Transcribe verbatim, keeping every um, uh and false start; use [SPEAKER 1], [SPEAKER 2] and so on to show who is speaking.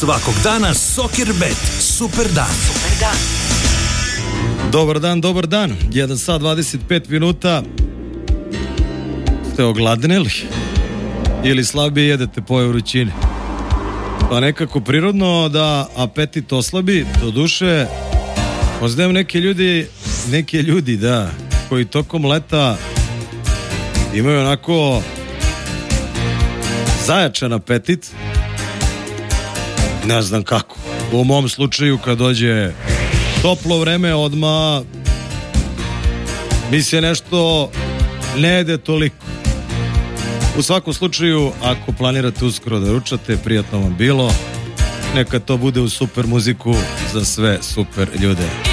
[SPEAKER 1] Svakog dana Soccerbet. Super dan. Super dan.
[SPEAKER 2] Dobar dan, dobar dan. jedan sat dvadeset pet minuta. Ste ogladnili? Ili slabije jedete po ovoj vrućini? Pa nekako prirodno da apetit oslabi, do duše poznajem neke ljudi, neke ljudi, da, koji tokom leta imaju onako zajačan apetit. Ne znam kako. U mom slučaju kad dođe toplo vreme odmah mi se nešto ne jede toliko. U svakom slučaju, ako planirate uskoro da ručate, prijatno vam bilo. Neka to bude u super muziku za sve super ljude.